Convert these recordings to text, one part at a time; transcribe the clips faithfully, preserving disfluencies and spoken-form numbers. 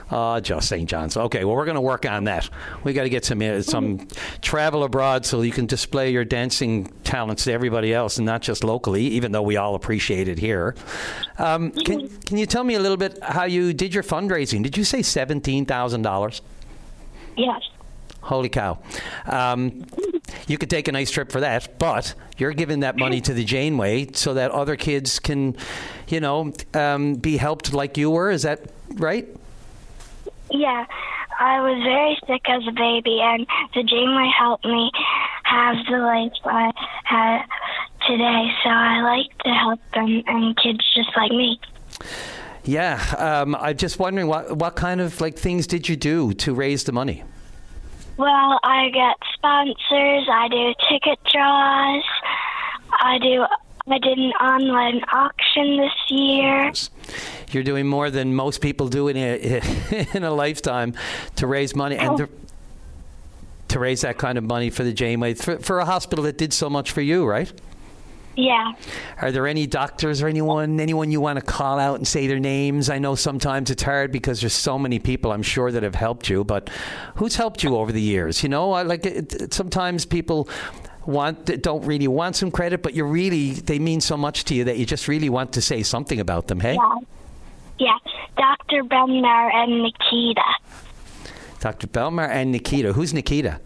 Oh, just Saint John's. Okay, well, we're going to work on that. We got to get some uh, some travel abroad so you can display your dancing talents to everybody else and not just locally, even though we all appreciate it here. Um, can, can you tell me a little bit how you did your fundraising? Did you say seventeen thousand dollars? Yes. Holy cow. Um, you could take a nice trip for that, but you're giving that money to the Janeway so that other kids can, you know, um, be helped like you were. Is that right? Yeah. I was very sick as a baby, and the Janeway helped me have the life I had today, so I like to help them and kids just like me. Yeah. Um, I'm just wondering, what, what kind of, like, things did you do to raise the money? Well, I get sponsors, I do ticket draws, I do I did an online auction this year. You're doing more than most people do in a in a lifetime to raise money and to, to raise that kind of money for the Janeway, for, for a hospital that did so much for you, right? Yeah. Are there any doctors or anyone anyone you want to call out and say their names? I know sometimes it's hard because there's so many people, I'm sure, that have helped you, but who's helped you over the years? You know, I like it, it, sometimes people want don't really want some credit, but you really they mean so much to you that you just really want to say something about them. Hey. Yeah. Yeah. Doctor Belmar and Nikita. Doctor Belmar and Nikita. Who's Nikita?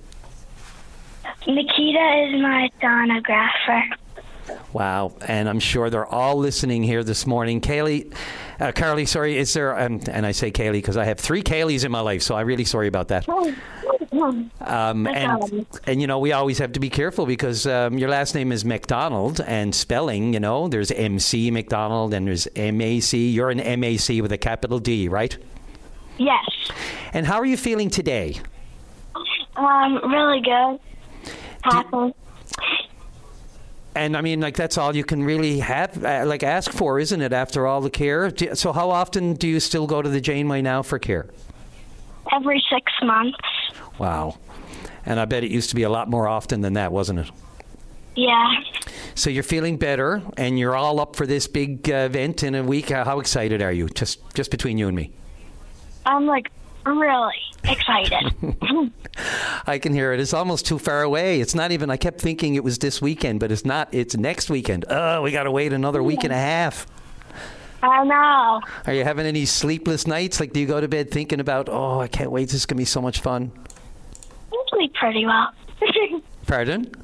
Nikita is my sonographer. Wow, and I'm sure they're all listening here this morning. Kaylee, uh, Carly, sorry, is there, um, and I say Kaylee because I have three Kayleys in my life, so I'm really sorry about that. Um, and, and, you know, we always have to be careful because um, your last name is McDonald, and spelling, you know, there's M C McDonald and there's M A C. You're an M A C with a capital D, right? Yes. And how are you feeling today? Um, really good. Happy. And I mean, like, that's all you can really have, uh, like, ask for, isn't it, after all the care? Do, so how often do you still go to the Janeway now for care? Every six months. Wow. And I bet it used to be a lot more often than that, wasn't it? Yeah. So you're feeling better, and you're all up for this big uh, event in a week. How excited are you, just just between you and me? I'm, like, really excited. I can hear it. It's almost too far away. It's not even, I kept thinking it was this weekend, but it's not. It's next weekend. Oh, we got to wait another week and a half. I know. Are you having any sleepless nights? Like, do you go to bed thinking about, oh, I can't wait, this is going to be so much fun? I sleep pretty well. Pardon?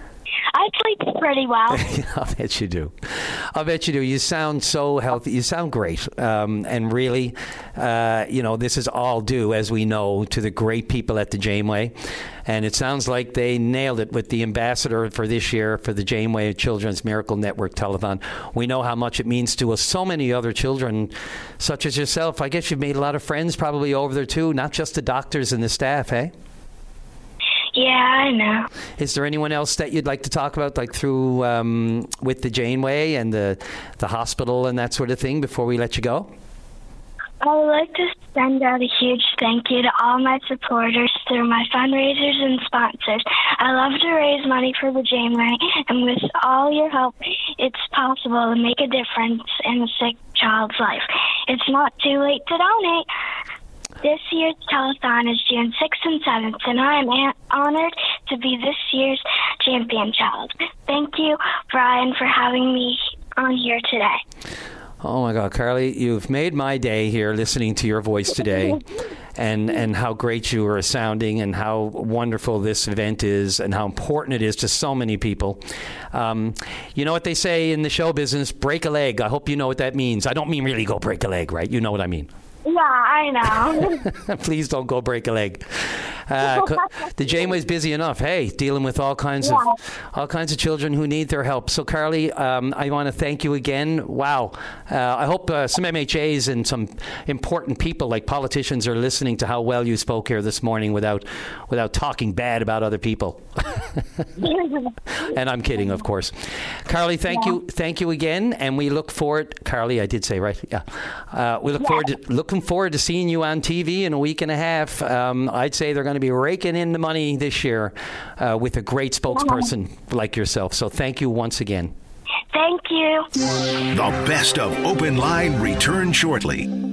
I sleep pretty well. I bet you do. I bet you do. You sound so healthy. You sound great. Um, and really, uh, you know, this is all due, as we know, to the great people at the Janeway. And it sounds like they nailed it with the ambassador for this year for the Janeway Children's Miracle Network Telethon. We know how much it means to us, so many other children, such as yourself. I guess you've made a lot of friends probably over there, too, not just the doctors and the staff, eh? Yeah, I know. Is there anyone else that you'd like to talk about, like through um, with the Janeway and the the hospital and that sort of thing before we let you go? I would like to send out a huge thank you to all my supporters through my fundraisers and sponsors. I love to raise money for the Janeway, and with all your help, it's possible to make a difference in a sick child's life. It's not too late to donate. This year's telethon is June sixth and seventh, and I am a- honored to be this year's champion child. Thank you, Brian, for having me on here today. Oh, my God, Carly, you've made my day here listening to your voice today and, and how great you are sounding and how wonderful this event is and how important it is to so many people. Um, you know what they say in the show business, break a leg. I hope you know what that means. I don't mean really go break a leg, right? You know what I mean. Yeah, I know. Please don't go break a leg. Uh, the Janeway's busy enough, hey, dealing with all kinds yeah. of all kinds of children who need their help. So, Carly, um, I want to thank you again. Wow. Uh, I hope uh, some M H As and some important people like politicians are listening to how well you spoke here this morning without without talking bad about other people. And I'm kidding, of course. Carly, thank yeah. you, thank you again, and we look forward. Carly, I did say right, yeah. Uh, we look yeah. forward to looking forward to seeing you on T V in a week and a half. Um, I'd say they're going to be raking in the money this year uh, with a great spokesperson yeah. like yourself. So thank you once again. Thank you. The best of Open Line returns shortly.